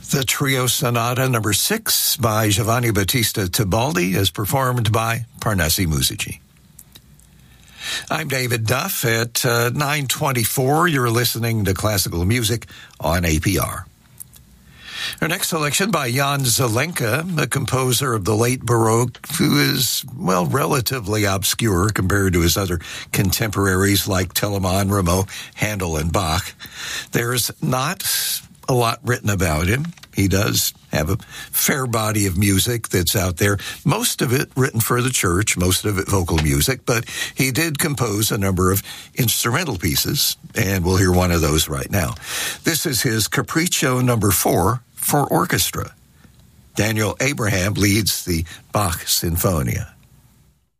The Trio Sonata number 6 by Giovanni Battista Tibaldi is performed by Parnassi Musici. I'm David Duff. At 9:24, you're listening to classical music on APR. Our next selection by Jan Zelenka, a composer of the late Baroque who is, well, relatively obscure compared to his other contemporaries like Telemann, Rameau, Handel, and Bach. There's not a lot written about him. He does have a fair body of music that's out there, most of it written for the church, most of it vocal music, but he did compose a number of instrumental pieces, and we'll hear one of those right now. This is his Capriccio number 4 for orchestra. Daniel Abraham leads the Bach Sinfonia.